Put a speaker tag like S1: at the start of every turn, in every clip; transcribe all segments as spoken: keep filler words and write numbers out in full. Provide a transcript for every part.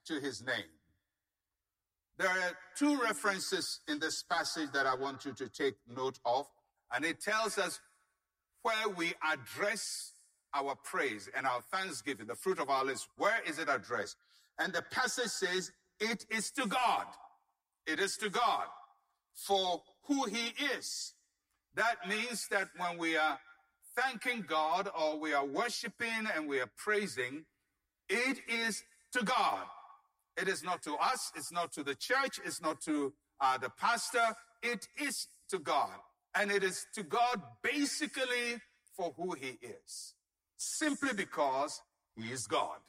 S1: to his name. There are two references in this passage that I want you to take note of, and it tells us where we address our praise and our thanksgiving, the fruit of our lips. Where is it addressed? And the passage says, it is to God. It is to God for who he is. That means that when we are thanking God or we are worshiping and we are praising, it is to God. It is not to us. It's not to the church. It's not to uh, the pastor. It is to God. And it is to God basically for who he is. Simply because he is God.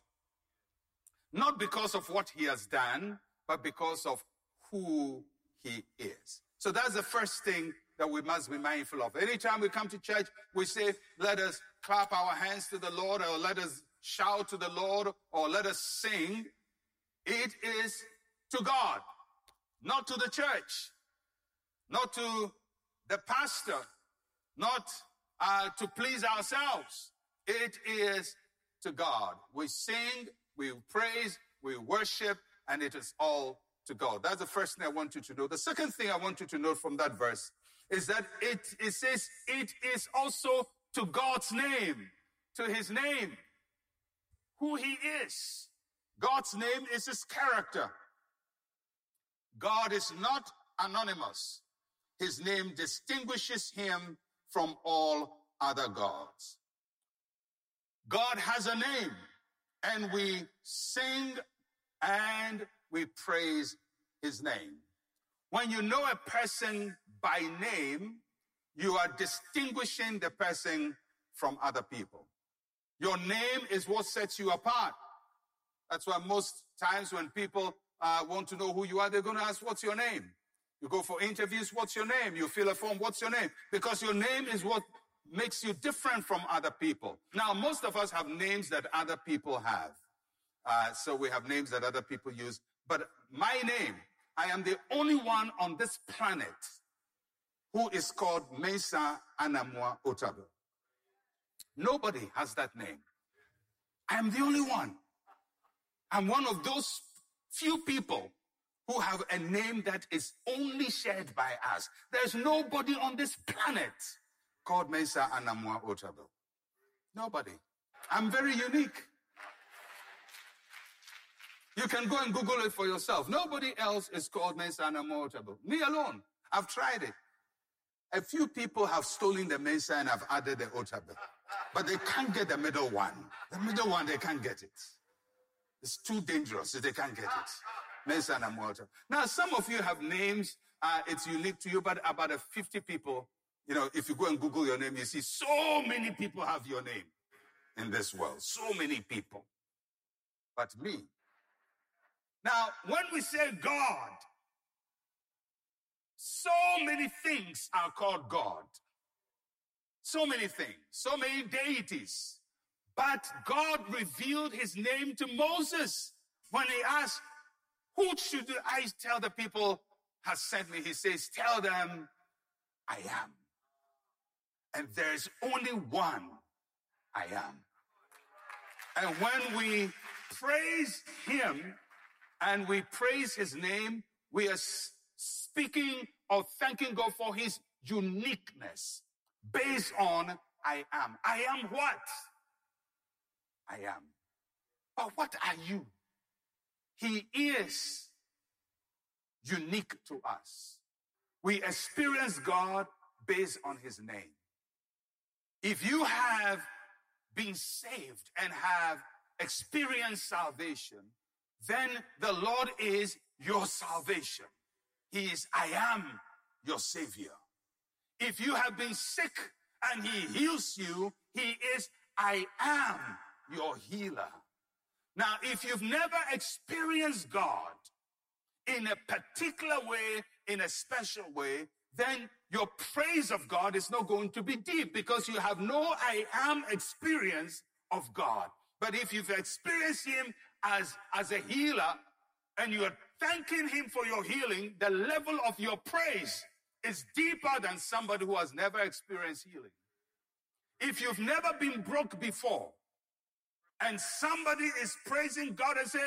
S1: Not because of what he has done, but because of who he is. So that's the first thing that we must be mindful of. Anytime we come to church, we say, let us clap our hands to the Lord, or let us shout to the Lord, or let us sing. It is to God, not to the church, not to the pastor, not uh, to please ourselves. It is to God. We sing, we praise, we worship, and it is all to God. That's the first thing I want you to know. The second thing I want you to know from that verse is that it, it says it is also to God's name, to his name, who he is. God's name is his character. God is not anonymous. His name distinguishes him from all other gods. God has a name, and we sing and we praise his name. When you know a person by name, you are distinguishing the person from other people. Your name is what sets you apart. That's why most times when people uh, want to know who you are, they're going to ask, what's your name? You go for interviews, what's your name? You fill a form, what's your name? Because your name is what makes you different from other people. Now, most of us have names that other people have. Uh, so we have names that other people use. But my name, I am the only one on this planet who is called Mensah Anamwa Otabil. Nobody has that name. I am the only one. I'm one of those few people who have a name that is only shared by us. There's nobody on this planet called Mensah Anamwa Otabil. Nobody. I'm very unique. You can go and Google it for yourself. Nobody else is called Mensah Anamwa Otabil. Me alone. I've tried it. A few people have stolen the Mensah and have added the Otabil. But they can't get the middle one. The middle one, they can't get it. It's too dangerous. They can't get it. Mensah Anamwa Otabil. Now, some of you have names. Uh, it's unique to you, but about a fifty people, you know, if you go and Google your name, you see so many people have your name in this world. So many people. But me. Now, when we say God, so many things are called God. So many things. So many deities. But God revealed his name to Moses when he asked, who should I tell the people has sent me? He says, tell them I am. And there's only one I am. And when we praise him and we praise his name, we are speaking or thanking God for his uniqueness based on I am. I am what? I am. But what are you? He is unique to us. We experience God based on his name. If you have been saved and have experienced salvation, then the Lord is your salvation. He is, I am your Savior. If you have been sick and he heals you, he is, I am your healer. Now, if you've never experienced God in a particular way, in a special way, then your praise of God is not going to be deep because you have no I am experience of God. But if you've experienced him as, as a healer and you are thanking him for your healing, the level of your praise is deeper than somebody who has never experienced healing. If you've never been broke before and somebody is praising God and say,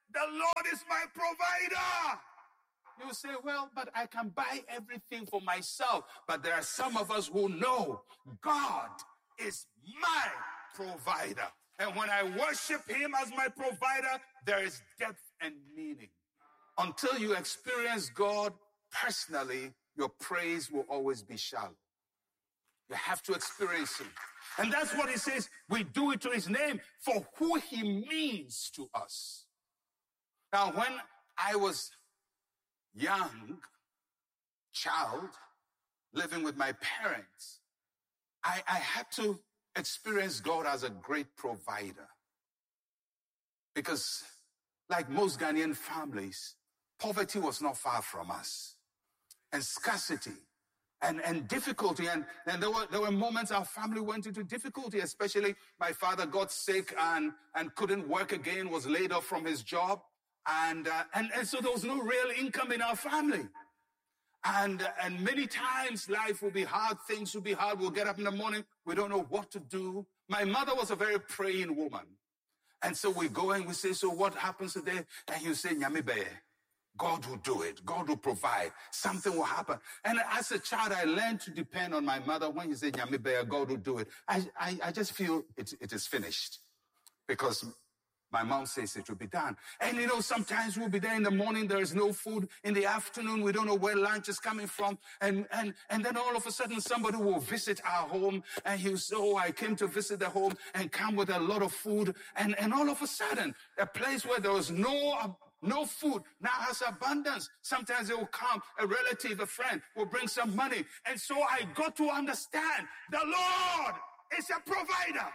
S1: the Lord is my provider. You say, well, but I can buy everything for myself. But there are some of us who know God is my provider. And when I worship him as my provider, there is depth and meaning. Until you experience God personally, your praise will always be shallow. You have to experience him. And that's what he says. We do it to his name for who he means to us. Now, when I was young, child, living with my parents, I, I had to experience God as a great provider. Because like most Ghanaian families, poverty was not far from us. And scarcity and, and difficulty. And, and there were there were moments our family went into difficulty, especially my father got sick and, and couldn't work again, was laid off from his job. And, uh, and, and so there was no real income in our family. And, uh, and many times life will be hard, things will be hard. We'll get up in the morning, we don't know what to do. My mother was a very praying woman. And so we go and we say, so what happens today? And you say, Nyamibe, God will do it. God will provide. Something will happen. And as a child, I learned to depend on my mother. When you say, Nyamibe, God will do it, I, I, I just feel it, it is finished. Because my mom says it will be done. And you know, sometimes we'll be there in the morning, there is no food. In the afternoon, we don't know where lunch is coming from. And, and, and then all of a sudden, somebody will visit our home and he'll say, oh, I came to visit the home, and come with a lot of food. And, and all of a sudden, a place where there was no, no food now has abundance. Sometimes it will come, a relative, a friend will bring some money. And so I got to understand the Lord is a provider.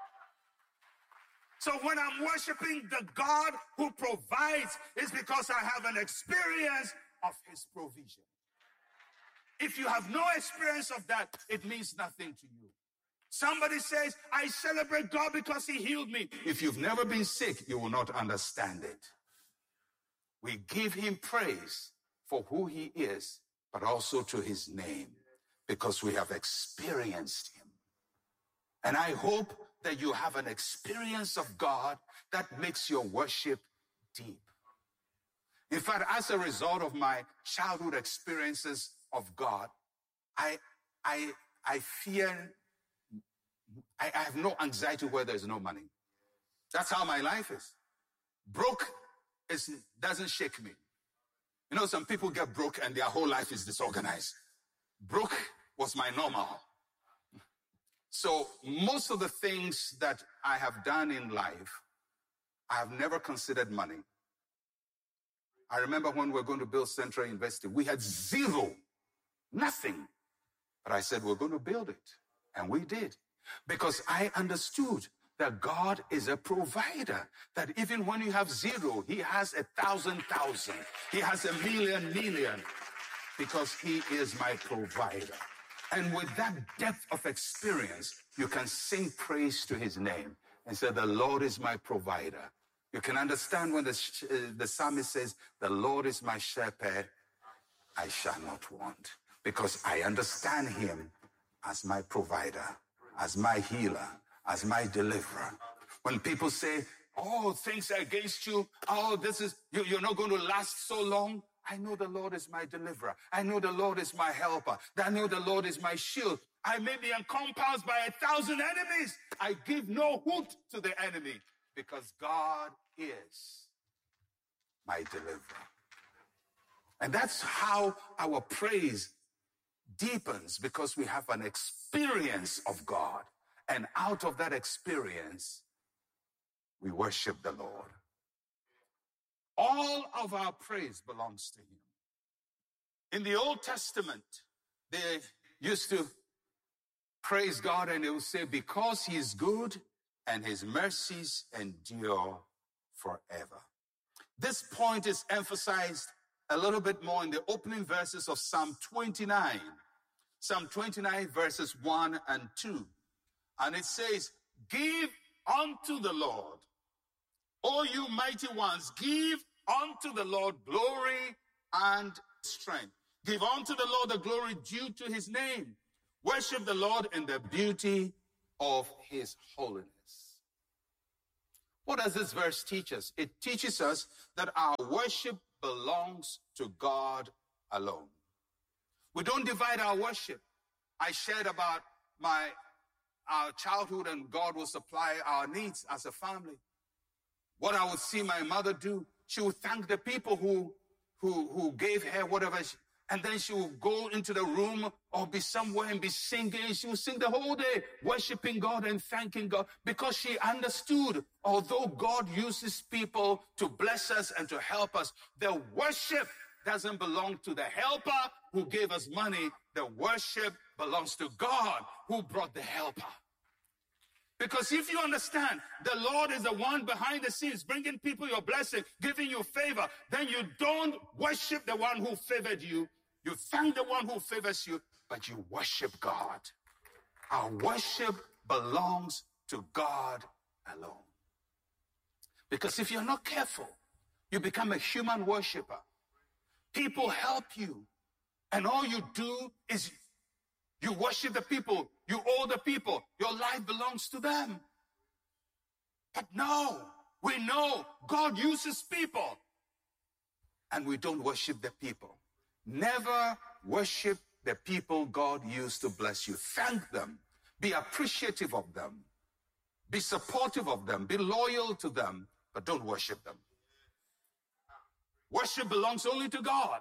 S1: So when I'm worshiping the God who provides, it's because I have an experience of his provision. If you have no experience of that, it means nothing to you. Somebody says, I celebrate God because he healed me. If you've never been sick, you will not understand it. We give him praise for who he is, but also to his name, because we have experienced him. And I hope that you have an experience of God that makes your worship deep. In fact, as a result of my childhood experiences of God, I, I, I fear, I, I have no anxiety where there's no money. That's how my life is. Broke is, doesn't shake me. You know, some people get broke and their whole life is disorganized. Broke was my normal. So most of the things that I have done in life, I have never considered money. I remember when we were going to build Central University, we had zero, nothing. But I said, we're going to build it. And we did. Because I understood that God is a provider. That even when you have zero, he has a thousand thousand. He has a million million. Because he is my provider. And with that depth of experience, you can sing praise to his name and say, the Lord is my provider. You can understand when the, uh, the psalmist says, the Lord is my shepherd, I shall not want. Because I understand him as my provider, as my healer, as my deliverer. When people say, oh, things are against you, oh, this is, you, you're not going to last so long. I know the Lord is my deliverer. I know the Lord is my helper. I know the Lord is my shield. I may be encompassed by a thousand enemies. I give no hoot to the enemy because God is my deliverer. And that's how our praise deepens, because we have an experience of God. And out of that experience, we worship the Lord. All of our praise belongs to him. In the Old Testament, they used to praise God and they would say, because he is good and his mercies endure forever. This point is emphasized a little bit more in the opening verses of Psalm twenty-nine. Psalm twenty-nine verses one and two. And it says, give unto the Lord, O you mighty ones, give unto the Lord glory and strength. Give unto the Lord the glory due to his name. Worship the Lord in the beauty of his holiness. What does this verse teach us? It teaches us that our worship belongs to God alone. We don't divide our worship. I shared about my our childhood, and God will supply our needs as a family. What I would see my mother do, she would thank the people who who who gave her whatever, she, and then she would go into the room or be somewhere and be singing. She would sing the whole day, worshiping God and thanking God, because she understood, although God uses people to bless us and to help us, the worship doesn't belong to the helper who gave us money. The worship belongs to God who brought the helper. Because if you understand the Lord is the one behind the scenes bringing people your blessing, giving you favor, then you don't worship the one who favored you. You thank the one who favors you, but you worship God. Our worship belongs to God alone. Because if you're not careful, you become a human worshiper. People help you, and all you do is you worship the people, you owe the people, your life belongs to them. But no, we know God uses people, and we don't worship the people. Never worship the people God used to bless you. Thank them, be appreciative of them, be supportive of them, be loyal to them, but don't worship them. Worship belongs only to God.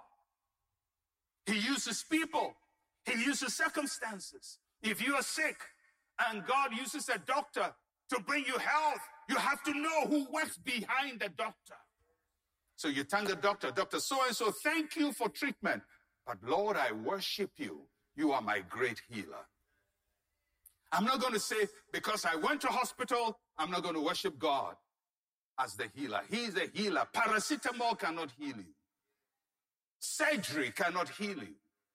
S1: He uses people. He uses circumstances. If you are sick and God uses a doctor to bring you health, you have to know who works behind the doctor. So you thank the doctor, Doctor so-and-so, thank you for treatment. But Lord, I worship you. You are my great healer. I'm not going to say, because I went to hospital, I'm not going to worship God as the healer. He is a healer. Paracetamol cannot heal you. Surgery cannot heal you.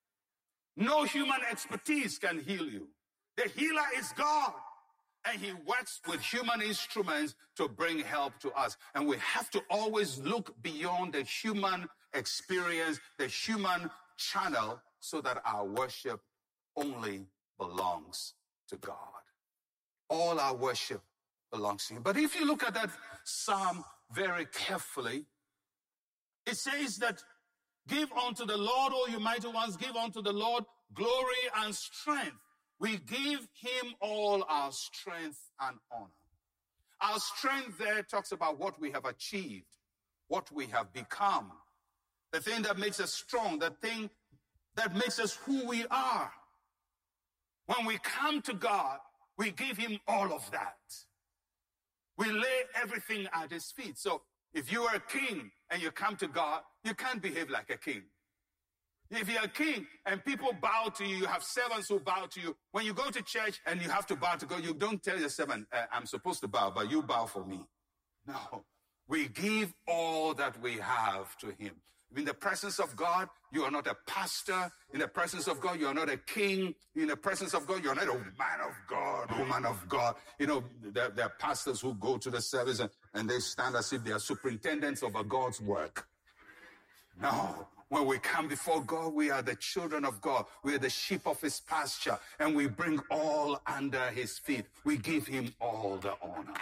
S1: No human expertise can heal you. The healer is God, and he works with human instruments to bring help to us. And we have to always look beyond the human experience, the human channel, so that our worship only belongs to God. All our worship belongs to him. But if you look at that psalm very carefully, it says that give unto the Lord, all you mighty ones, give unto the Lord glory and strength. We give him all our strength and honor. Our strength there talks about what we have achieved, what we have become, the thing that makes us strong, the thing that makes us who we are. When we come to God, we give him all of that. We lay everything at his feet. So if you are a king and you come to God, you can't behave like a king. If you're a king and people bow to you, you have servants who bow to you. When you go to church and you have to bow to God, you don't tell your servant, uh, I'm supposed to bow, but you bow for me. No, we give all that we have to him. In the presence of God, you are not a pastor. In the presence of God, you are not a king. In the presence of God, you are not a man of God, woman of God. You know, there, there are pastors who go to the service and, and they stand as if they are superintendents over God's work. No. When we come before God, we are the children of God. We are the sheep of his pasture, and we bring all under his feet. We give him all the honor.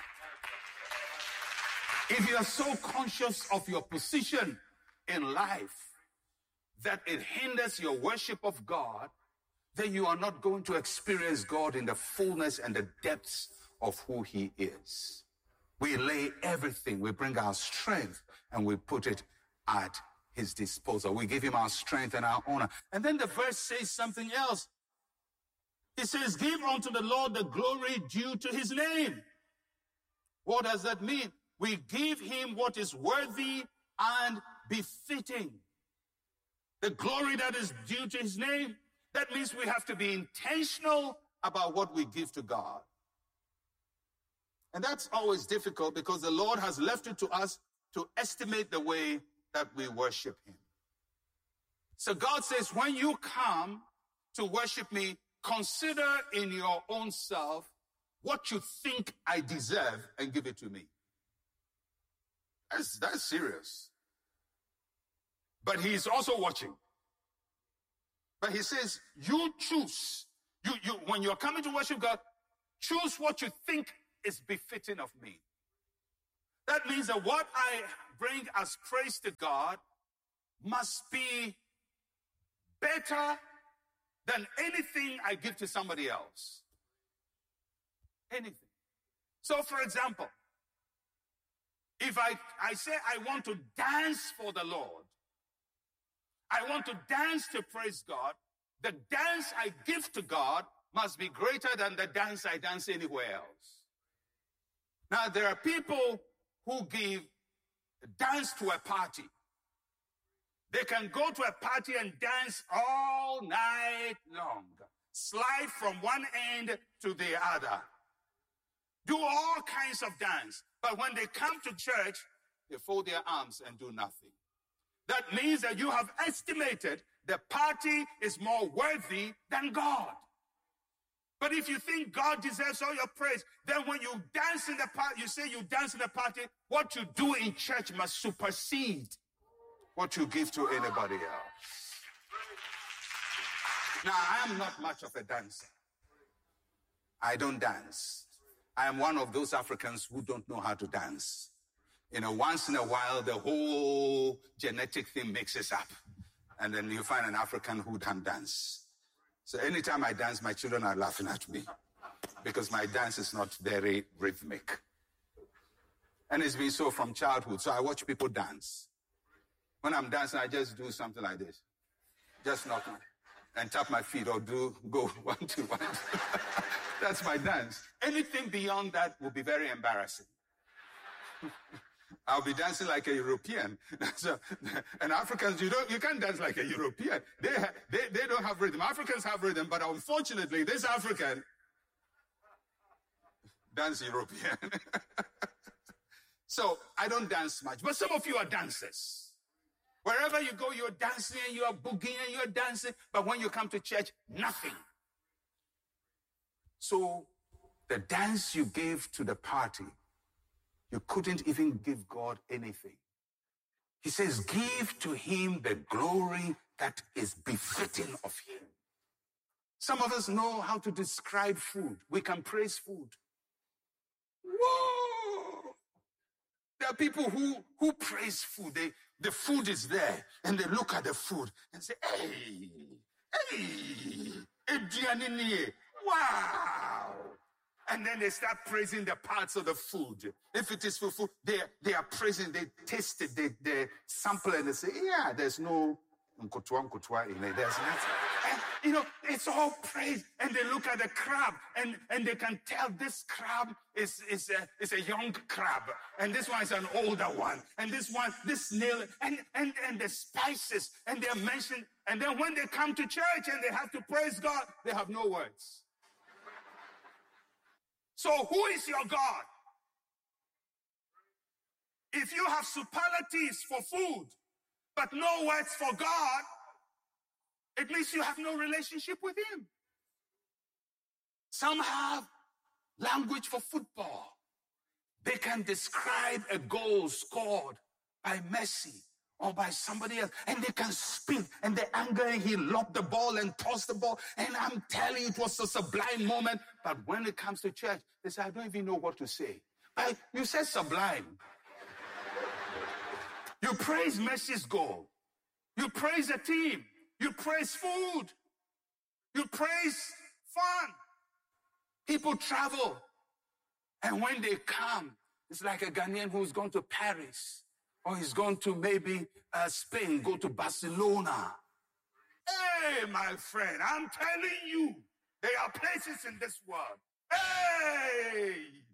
S1: If you are so conscious of your position in life that it hinders your worship of God, then you are not going to experience God in the fullness and the depths of who he is. We lay everything, we bring our strength, and we put it at his disposal. We give him our strength and our honor. And then the verse says something else. It says, give unto the Lord the glory due to his name. What does that mean? We give him what is worthy and befitting. The glory that is due to his name. That means we have to be intentional about what we give to God. And that's always difficult because the Lord has left it to us to estimate the way that we worship him. So God says, when you come to worship me, consider in your own self what you think I deserve and give it to me. That's, that's serious. But he's also watching. But he says, you choose. You, you, when you're coming to worship God, choose what you think is befitting of me. That means that what I bring as praise to God must be better than anything I give to somebody else. Anything. So, for example, if I, I say I want to dance for the Lord, I want to dance to praise God, the dance I give to God must be greater than the dance I dance anywhere else. Now, there are people who give dance to a party. They can go to a party and dance all night long, slide from one end to the other, do all kinds of dance. But when they come to church, they fold their arms and do nothing. That means that you have estimated the party is more worthy than God. But if you think God deserves all your praise, then when you dance in the party, you say you dance in the party, what you do in church must supersede what you give to anybody else. Now, I am not much of a dancer. I don't dance. I am one of those Africans who don't know how to dance. You know, once in a while, the whole genetic thing mixes up. And then you find an African who can dance. So anytime I dance, my children are laughing at me because my dance is not very rhythmic. And it's been so from childhood. So I watch people dance. When I'm dancing, I just do something like this. Just knock and tap my feet or do go one, two, one, two. That's my dance. Anything beyond that will be very embarrassing. I'll be dancing like a European. So, and Africans, you don't, you can't dance like a European. They, they, they don't have rhythm. Africans have rhythm, but unfortunately, this African dance European. So I don't dance much, but some of you are dancers. Wherever you go, you're dancing and you're boogieing and you're dancing, but when you come to church, nothing. So the dance you gave to the party, you couldn't even give God anything. He says, give to him the glory that is befitting of him. Some of us know how to describe food. We can praise food. Whoa! There are people who, who praise food. They, the food is there, and they look at the food and say, hey, hey, wow. And then they start praising the parts of the food. If it is for food, they, they are praising, they taste it, they, they sample it, and they say, yeah, there's no nkotwa nkotwa in it. There's nothing. And, you know, it's all praise. And they look at the crab, and, and they can tell this crab is, is, a, is a young crab. And this one is an older one. And this one, this snail, and, and, and the spices, and they're mentioned. And then when they come to church and they have to praise God, they have no words. So who is your God? If you have superlatives for food, but no words for God, it means you have no relationship with him. Some have language for football. They can describe a goal scored by Messi or by somebody else, and they can speak, and the anger, and he lobbed the ball and tossed the ball, and I'm telling you, it was a sublime moment. But when it comes to church, they say, I don't even know what to say. But you said sublime. You praise Messi's goal. You praise the team. You praise food. You praise fun. People travel. And when they come, it's like a Ghanaian who's gone to Paris. Or he's gone to maybe uh, Spain, go to Barcelona. Hey, my friend, I'm telling you, there are places in this world. Hey!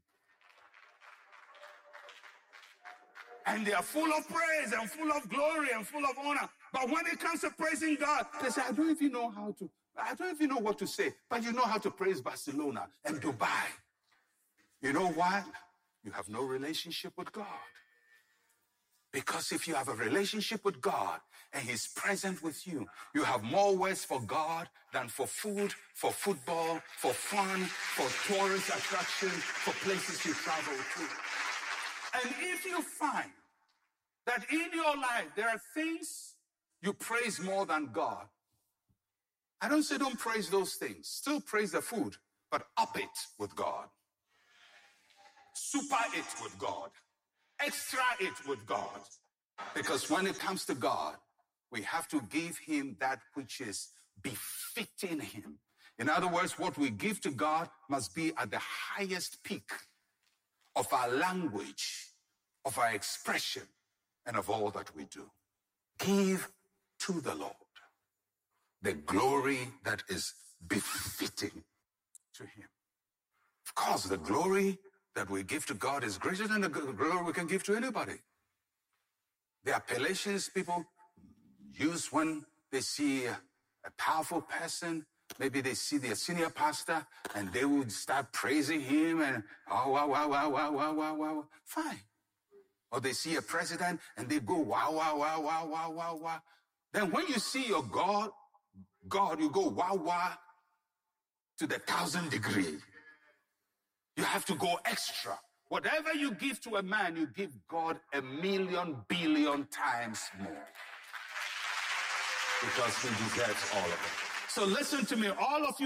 S1: And they are full of praise and full of glory and full of honor. But when it comes to praising God, they say, I don't even know how to, I don't even know what to say. But you know how to praise Barcelona and Dubai. You know why? You have no relationship with God. Because if you have a relationship with God and he's present with you, you have more words for God than for food, for football, for fun, for tourist attractions, for places you travel to. And if you find that in your life there are things you praise more than God, I don't say don't praise those things. Still praise the food, but up it with God. Super it with God. extra it with God. Because when it comes to God, we have to give him that which is befitting him. In other words, what we give to God must be at the highest peak of our language, of our expression, and of all that we do. Give to the Lord the glory that is befitting to him. Of course, the glory that we give to God is greater than the glory we can give to anybody. The appellations people use when they see a, a powerful person, maybe they see their senior pastor and they would start praising him and, oh, wow, wow, wow, wow, wow, wow, wow. Fine. Or they see a president and they go, wow, wow, wow, wow, wow, wow, wow. Then when you see your God, God, you go, wow, wow, to the thousand degree. You have to go extra. Whatever you give to a man, you give God a million billion times more. Because he deserves all of it. So listen to me, all of you